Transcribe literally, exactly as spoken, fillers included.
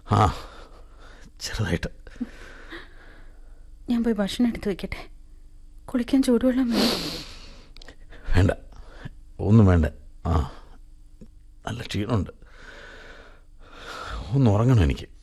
ആ, ചെറുതായിട്ട്. ഞാൻ പോയി ഭക്ഷണം എടുത്ത് വെക്കട്ടെ. കുളിക്കാൻ ചൂടുവെള്ളം വേണം. വേണ്ട, ഒന്നും വേണ്ട. ആ, നല്ല ക്ഷീണമുണ്ട്. ഒന്ന് ഉറങ്ങണം എനിക്ക്.